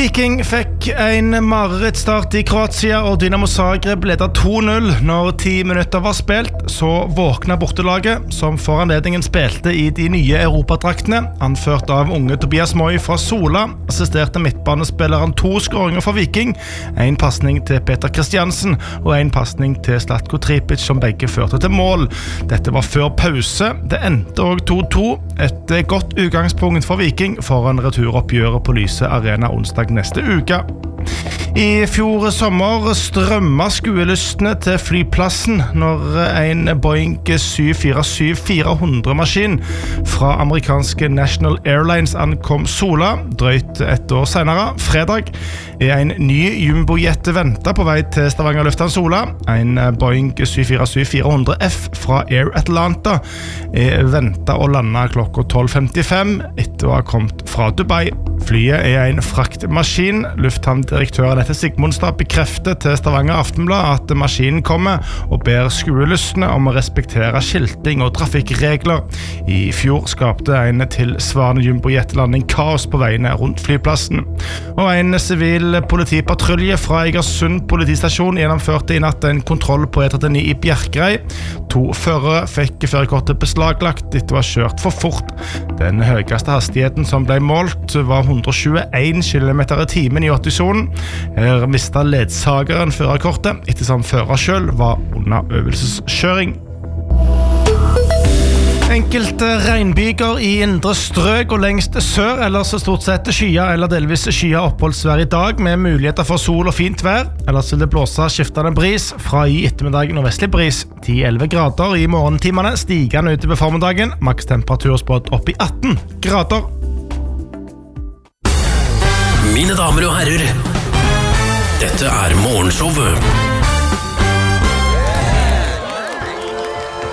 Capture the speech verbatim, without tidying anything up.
Viking fikk en marerittstart i Kroatia, og Dinamo Zagreb ledet to null. Når ti minutter var spilt, så våkna bortelaget, som for anledningen spilte i de nye europadraktene, anført av unge Tobias Moy fra Sola, assisterte midtbanespilleren to skåringer for Viking, en passning til Peter Christiansen og en passning til Zlatko Tripic, som begge førte til mål. Dette var før pause. Det endte også to to, et godt utgangspunkt for Viking foran returoppgjøret på Lyse Arena onsdag neste uke. I fjor sommer strømmet skuelystene til flyplassen når en Boeing syv fire syv fire hundre-maskin fra amerikanske National Airlines ankom Sola. Drøyt et år senere, fredag, er en ny jumbo-jet ventet på vei til Stavanger Lufthavn Sola. En Boeing syv fire syv fire hundre F fra Air Atlanta er ventet å lande klokka tolv femtifem etter å ha kommet fra Dubai. Flyet er en fraktmaskin. Lufthavndirektøren etter Sigmundstad bekrefter til Stavanger Aftenblad at maskinen kommer og ber skuelystne om å respektere skilting og trafikkregler. I fjor skapte en tilsvarende jumbo-jetlanding kaos på veiene rundt flyplassen. Og en sivil politipatrulje fra Egersund politistasjon gjennomførte i natt en kontroll på E trettini i Bjerkreim. To førere fikk førerkortet beslaglagt etter å ha kjørt for fort. Den høyeste hastigheten som ble målt var hundre og tjueen kilometer i timen i åtti-sonen. Her mistet ledsageren førerkortet, ettersom fører selv var under øvelseskjøring. Enkelte regnbyger i indre strøk og lengst sør, ellers stort sett skya eller delvis skya oppholdsvær i dag, med muligheter for sol og fint vær. Ellers vil det blåse skiftende bris fra i ettermiddag nordvestlig bris. ti til elleve grader i morgentimene, stigende utover formiddagen, maks temperatur spådd opp i atten grader. Mine damer og herrer, dette er Morgenshowet